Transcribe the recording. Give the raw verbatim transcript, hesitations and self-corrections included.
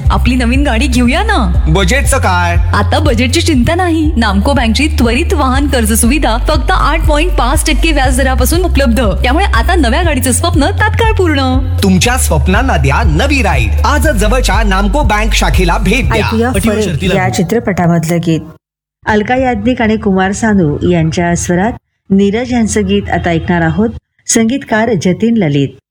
आपली नवीन गाडी घेऊया ना. बजेटचं काय? आता बजेटची चिंता नाही. नामको बँकची त्वरित वाहन कर्ज सुविधा फक्त आठ पॉईंट पाच टक्के व्याज दरापासून उपलब्ध. त्यामुळे आता नव्या गाडीचं स्वप्न तात्काळ पूर्ण. तुमच्या स्वप्नांना द्या नवी राईड. आजच जवळच्या नामको बँक शाखेला भेट द्या. ऐकूया फरक या चित्रपटामधलं गीत. अलका याज्ञिक आणि कुमार सानू यांच्या स्वरात नीरज यांचं गीत आता ऐकणार आहोत. संगीतकार जतीन ललित.